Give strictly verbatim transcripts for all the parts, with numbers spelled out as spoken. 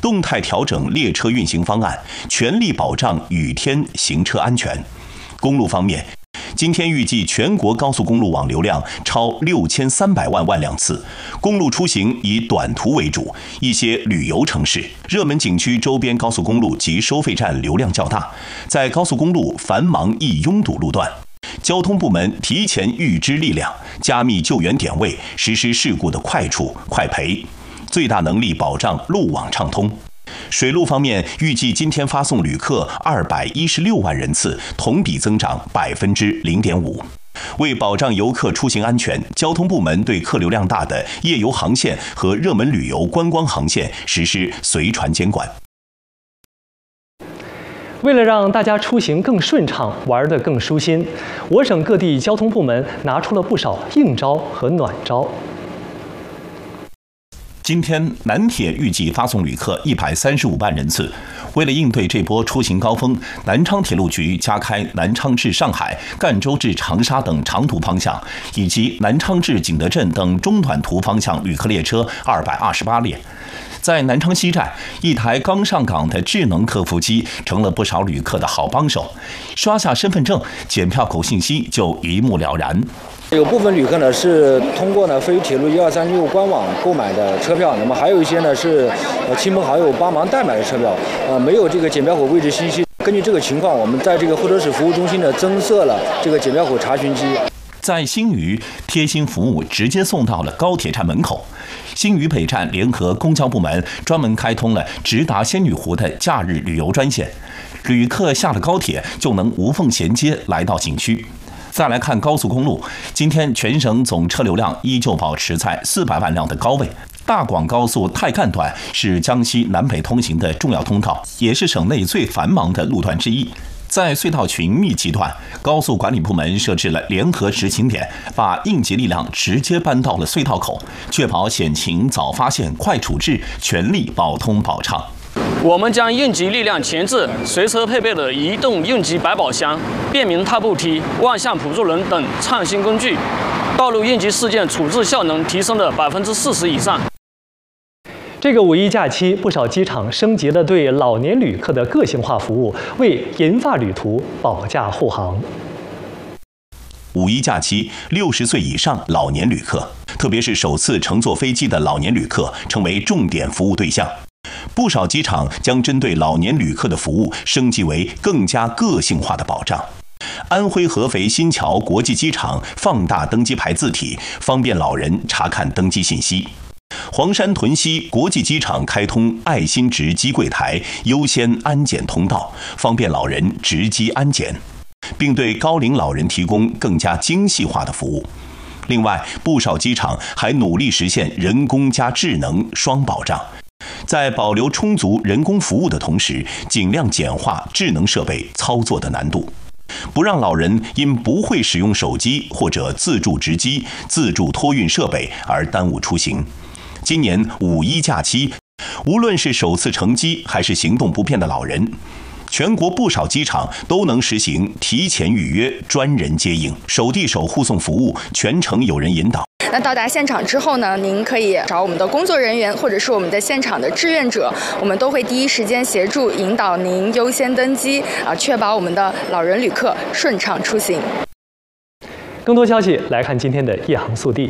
动态调整列车运行方案，全力保障雨天行车安全。公路方面，今天预计全国高速公路网流量超六千三百万万辆次，公路出行以短途为主，一些旅游城市、热门景区周边高速公路及收费站流量较大，在高速公路繁忙易拥堵路段，交通部门提前预支力量，加密救援点位，实施事故的快处快赔，最大能力保障路网畅通。水路方面，预计今天发送旅客二百一十六万人次，同比增长百分之零点五。为保障游客出行安全，交通部门对客流量大的夜游航线和热门旅游观光航线实施随船监管。 为了让大家出行更顺畅，玩得更舒心，我省各地交通部门拿出了不少硬招和暖招。 今天，南铁预计发送旅客一百三十五万人次。为了应对这波出行高峰，南昌铁路局加开南昌至上海、赣州至长沙等长途方向，以及南昌至景德镇等中短途方向旅客列车二百二十八列。在南昌西站，一台刚上岗的智能客服机成了不少旅客的好帮手，刷下身份证，检票口信息就一目了然。 有部分旅客呢是通过呢飞鱼铁路一二三六官网购买的车票，那么还有一些呢是呃亲朋好友帮忙代买的车票，呃没有这个检票口位置信息。根据这个情况，我们在这个候车室服务中心呢增设了这个检票口查询机。 在新余，贴心服务直接送到了高铁站门口。新余北站联合公交部门专门开通了直达仙女湖的假日旅游专线，旅客下了高铁就能无缝衔接来到景区。再来看高速公路，今天全省总车流量依旧保持在四百万辆的高位。大广高速太干段是江西南北通行的重要通道，也是省内最繁忙的路段之一。在隧道群密集段，高速管理部门设置了联合执勤点，把应急力量直接搬到了隧道口，确保险情早发现、快处置，全力保通保畅。 我们将应急力量前置，随车配备了移动应急百宝箱、便民踏步梯、万向辅助轮等创新工具，道路应急事件处置效能提升了百分之四十以上。 这个五一假期，不少机场升级了对老年旅客的个性化服务，为银发旅途保驾护航。 五一假期，六十岁以上老年旅客，特别是首次乘坐飞机的老年旅客，成为重点服务对象。不少机场将针对老年旅客的服务升级为更加个性化的保障。安徽合肥新桥国际机场放大登机牌字体，方便老人查看登机信息。黄山屯溪国际机场开通爱心值机柜台优先安检通道，方便老人值机安检，并对高龄老人提供更加精细化的服务。另外，不少机场还努力实现人工加智能双保障，在保留充足人工服务的同时，尽量简化智能设备操作的难度，不让老人因不会使用手机或者自助值机、自助托运设备而耽误出行。今年五一假期，无论是首次乘机还是行动不便的老人，全国不少机场都能实行提前预约、专人接应、手递手护送服务，全程有人引导。 那到达现场之后呢，您可以找我们的工作人员或者是我们的现场的志愿者，我们都会第一时间协助引导您优先登机，啊，确保我们的老人旅客顺畅出行。 更多消息来看今天的夜航速递。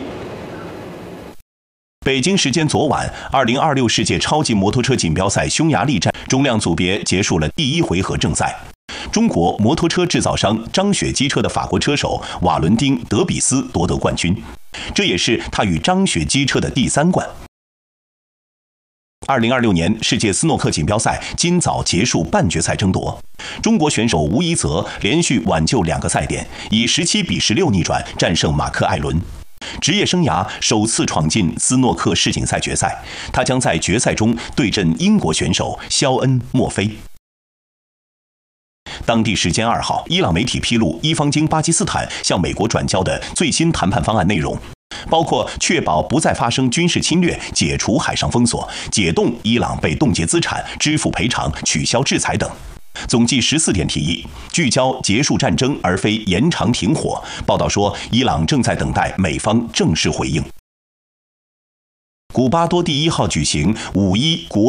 北京时间昨晚，二零二六世界超级摩托车锦标赛匈牙利站中量组别结束了第一回合正赛。中国摩托车制造商张雪机车的法国车手瓦伦丁·德比斯夺得冠军，这也是他与张雪机车的第三冠。二零二六年世界斯诺克锦标赛今早结束半决赛争夺，中国选手吴一泽连续挽救两个赛点，以十七比十六逆转战胜马克·艾伦。职业生涯首次闯进斯诺克世锦赛决赛，他将在决赛中对阵英国选手肖恩·墨菲。当地时间二号，伊朗媒体披露伊方经巴基斯坦向美国转交的最新谈判方案内容，包括确保不再发生军事侵略、解除海上封锁、解冻伊朗被冻结资产、支付赔偿、取消制裁等。总计十四点提议，聚焦结束战争而非延长停火。报道说，伊朗正在等待美方正式回应。古巴多第一号举行五一国